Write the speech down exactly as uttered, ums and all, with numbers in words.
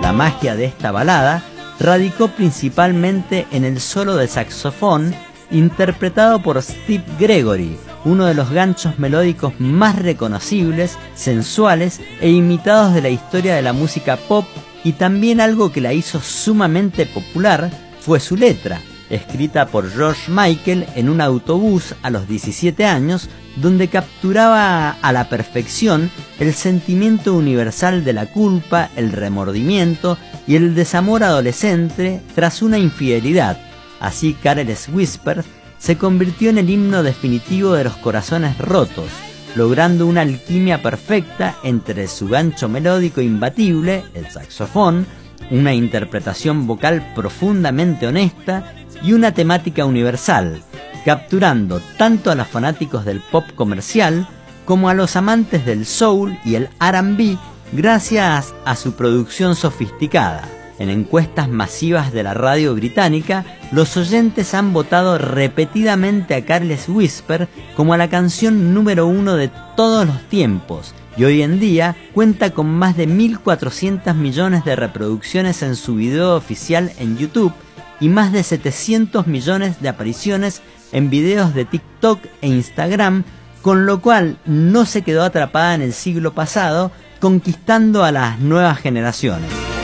La magia de esta balada radicó principalmente en el solo de saxofón interpretado por Steve Gregory, uno de los ganchos melódicos más reconocibles, sensuales e imitados de la historia de la música pop, y también algo que la hizo sumamente popular fue su letra, escrita por George Michael en un autobús a los diecisiete años, donde capturaba a la perfección el sentimiento universal de la culpa, el remordimiento y el desamor adolescente tras una infidelidad. Así, Careless Whisper se convirtió en el himno definitivo de los corazones rotos, logrando una alquimia perfecta entre su gancho melódico imbatible, el saxofón, una interpretación vocal profundamente honesta y una temática universal, capturando tanto a los fanáticos del pop comercial como a los amantes del soul y el R and B gracias a su producción sofisticada. En encuestas masivas de la radio británica, los oyentes han votado repetidamente a Careless Whisper como a la canción número uno de todos los tiempos, y hoy en día cuenta con más de mil cuatrocientos millones de reproducciones en su video oficial en YouTube y más de setecientos millones de apariciones en videos de TikTok e Instagram, con lo cual no se quedó atrapada en el siglo pasado, conquistando a las nuevas generaciones.